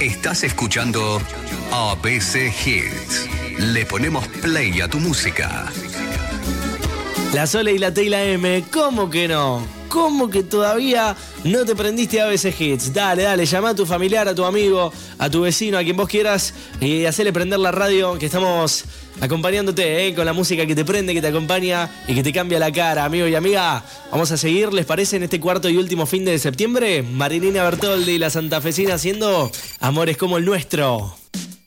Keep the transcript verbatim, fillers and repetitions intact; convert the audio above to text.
Estás escuchando A B C Hits. Le ponemos play a tu música. La Sole y la T y la M, ¿cómo que no? ¿Cómo que todavía no te prendiste a A B C Hits? Dale, dale, llama a tu familiar, a tu amigo, a tu vecino, a quien vos quieras y hacele prender la radio, que estamos acompañándote, ¿eh? Con la música que te prende, que te acompaña y que te cambia la cara, amigo y amiga. Vamos a seguir, ¿les parece? En este cuarto y último fin de septiembre, Marilina Bertoldi y la santafesina haciendo Amores como el nuestro.